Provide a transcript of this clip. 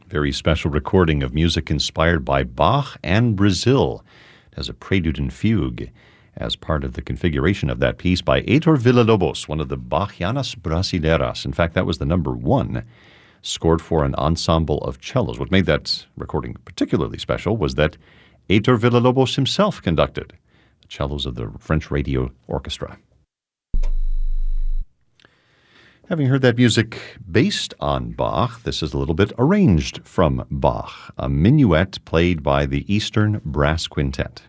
Very special recording of music inspired by Bach and Brazil. It has a prelude and fugue as part of the configuration of that piece by Heitor Villa-Lobos, one of the Bachianas Brasileiras. In fact, that was the number one, scored for an ensemble of cellos. What made that recording particularly special was that Heitor Villa-Lobos himself conducted the cellos of the French Radio Orchestra. Having heard that music based on Bach, this is a little bit arranged from Bach, a minuet played by the Eastern Brass Quintet.